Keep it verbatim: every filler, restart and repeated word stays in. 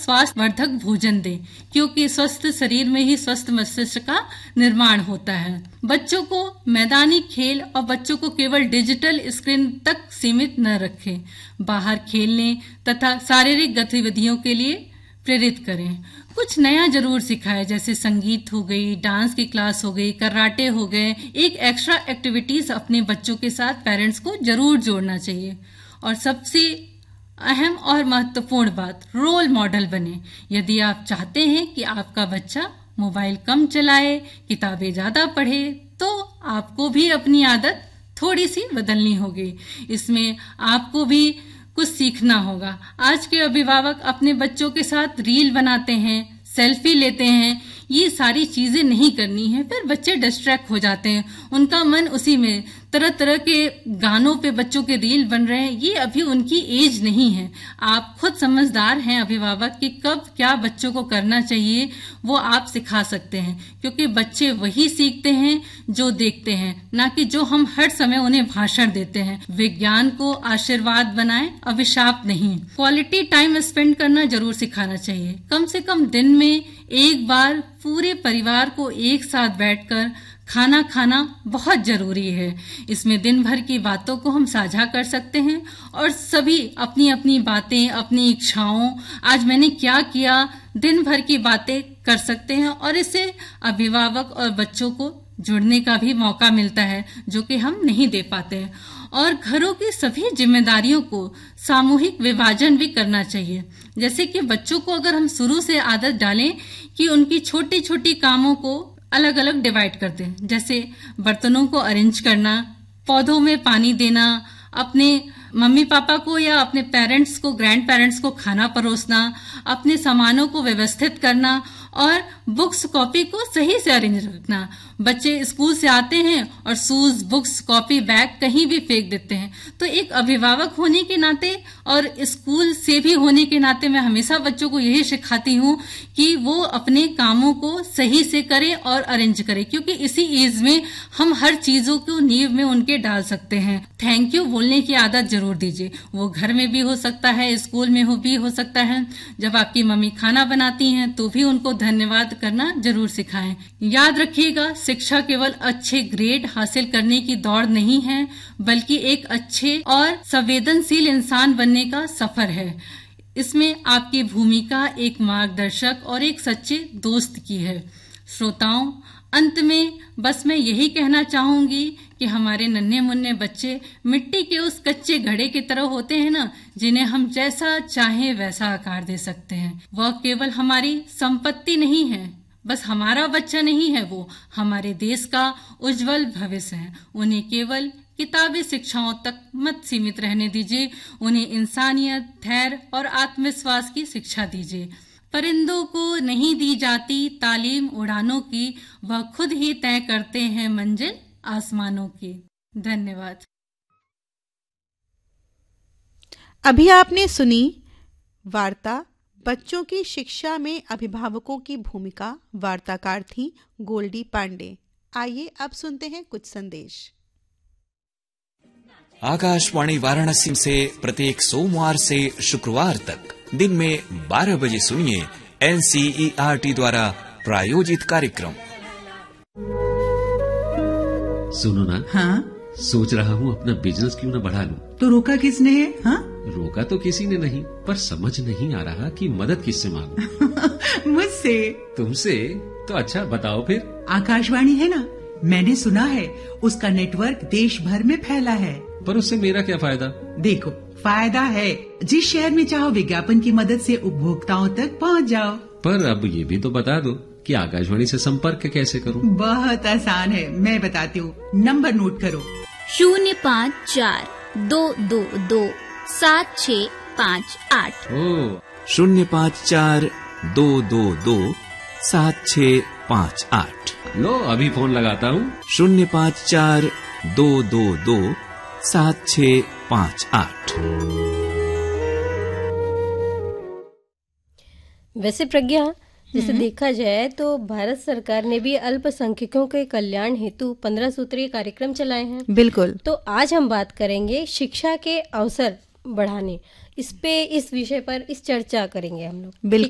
स्वास्थ्य वर्धक भोजन दें, क्योंकि स्वस्थ शरीर में ही स्वस्थ मस्तिष्क का निर्माण होता है। बच्चों को मैदानी खेल और बच्चों को केवल डिजिटल स्क्रीन तक सीमित न रखें। बाहर खेलने तथा शारीरिक गतिविधियों के लिए प्रेरित करें। कुछ नया जरूर सिखाएं, जैसे संगीत हो गई, डांस की क्लास हो गई, कराटे हो गए। एक एक्स्ट्रा एक्टिविटीज अपने बच्चों के साथ पेरेंट्स को जरूर जोड़ना चाहिए। और सबसे अहम और महत्वपूर्ण बात, रोल मॉडल बने। यदि आप चाहते हैं कि आपका बच्चा मोबाइल कम चलाए, किताबें ज्यादा पढ़े, तो आपको भी अपनी आदत थोड़ी सी बदलनी होगी। इसमें आपको भी कुछ सीखना होगा। आज के अभिभावक अपने बच्चों के साथ रील बनाते हैं, सेल्फी लेते हैं। ये सारी चीजें नहीं करनी है, फिर बच्चे डिस्ट्रैक्ट हो जाते हैं, उनका मन उसी में। तरह तरह के गानों पे बच्चों के रील बन रहे हैं, ये अभी उनकी एज नहीं है। आप खुद समझदार हैं अभिभावक कि कब क्या बच्चों को करना चाहिए, वो आप सिखा सकते हैं, क्योंकि बच्चे वही सीखते हैं जो देखते हैं, ना कि जो हम हर समय उन्हें भाषण देते हैं। विज्ञान को आशीर्वाद बनाएं, अभिशाप नहीं। क्वालिटी टाइम स्पेंड करना जरूर सिखाना चाहिए। कम से कम दिन में एक बार पूरे परिवार को एक साथ बैठकर खाना खाना बहुत जरूरी है। इसमें दिन भर की बातों को हम साझा कर सकते हैं और सभी अपनी अपनी बातें, अपनी इच्छाओं, आज मैंने क्या किया, दिन भर की बातें कर सकते हैं। और इससे अभिभावक और बच्चों को जुड़ने का भी मौका मिलता है, जो कि हम नहीं दे पाते हैं। और घरों की सभी जिम्मेदारियों को सामूहिक विभाजन भी करना चाहिए। जैसे कि बच्चों को अगर हम शुरू से आदत डालें कि उनकी छोटी छोटी कामों को अलग अलग डिवाइड करते हैं, जैसे बर्तनों को अरेंज करना, पौधों में पानी देना, अपने मम्मी पापा को या अपने पेरेंट्स को, ग्रैंड पेरेंट्स को खाना परोसना, अपने सामानों को व्यवस्थित करना और बुक्स कॉपी को सही से अरेंज रखना। बच्चे स्कूल से आते हैं और शूज, बुक्स, कॉपी, बैग कहीं भी फेंक देते हैं। तो एक अभिभावक होने के नाते और स्कूल से भी होने के नाते मैं हमेशा बच्चों को यही सिखाती हूँ कि वो अपने कामों को सही से करें और अरेंज करें, क्योंकि इसी एज में हम हर चीजों को नींव में उनके डाल सकते हैं। थैंक यू बोलने की आदत जरूर दीजिए। वो घर में भी हो सकता है, स्कूल में हो भी हो सकता है। जब आपकी मम्मी खाना बनाती हैं तो भी उनको धन्यवाद करना जरूर सिखाएं। याद रखिएगा, शिक्षा केवल अच्छे ग्रेड हासिल करने की दौड़ नहीं है, बल्कि एक अच्छे और संवेदनशील इंसान बनने का सफर है। इसमें आपकी भूमिका एक मार्गदर्शक और एक सच्चे दोस्त की है। श्रोताओं, अंत में बस मैं यही कहना चाहूंगी कि हमारे नन्हे मुन्ने बच्चे मिट्टी के उस कच्चे घड़े की तरह होते हैं ना, जिन्हें हम जैसा चाहें वैसा आकार दे सकते हैं। वह केवल हमारी संपत्ति नहीं है, बस हमारा बच्चा नहीं है, वो हमारे देश का उज्जवल भविष्य है। उन्हें केवल किताबी शिक्षाओं तक मत सीमित रहने दीजिए, उन्हें इंसानियत, धैर्य और आत्मविश्वास की शिक्षा दीजिए। परिंदों को नहीं दी जाती तालीम उड़ानों की, वह खुद ही तय करते हैं मंजिल आसमानों की। धन्यवाद। अभी आपने सुनी वार्ता बच्चों की शिक्षा में अभिभावकों की भूमिका। वार्ताकार थी गोल्डी पांडे। आइए अब सुनते हैं कुछ संदेश। आकाशवाणी वाराणसी से प्रत्येक सोमवार से शुक्रवार तक दिन में बारह बजे सुनिए एनसीईआरटी द्वारा प्रायोजित कार्यक्रम। सुनो ना, हाँ? सोच रहा हूँ अपना बिजनेस क्यों न बढ़ा लूं। तो रोका किसने है? हाँ? रोका तो किसी ने नहीं, पर समझ नहीं आ रहा कि मदद किससे मांगूं। मुझसे। तुमसे? तो अच्छा बताओ फिर। आकाशवाणी है ना, मैंने सुना है उसका नेटवर्क देश भर में फैला है। पर उससे मेरा क्या फायदा? देखो, फायदा है। जिस शहर में चाहो विज्ञापन की मदद से उपभोक्ताओं तक पहुंच जाओ। पर अब ये भी तो बता दो कि आकाशवाणी से संपर्क कैसे करूं? बहुत आसान है, मैं बताती हूँ। नंबर नोट करो। शून्य पाँच चार दो दो दो सात छ पाँच आठ। ओ, शून्य पाँच चार दो दो दो सात छ पाँच आठ। लो अभी फोन लगाता हूँ। शून्य पाँच चार दो दो दो सात छ पाँच आठ। वैसे प्रज्ञा, जैसे देखा जाए तो भारत सरकार ने भी अल्पसंख्यकों के कल्याण हेतु पंद्रह सूत्रीय कार्यक्रम चलाए हैं। बिल्कुल। तो आज हम बात करेंगे शिक्षा के अवसर बढ़ाने, इस पे, इस विषय पर इस चर्चा करेंगे हम लोग। बिल्कुल।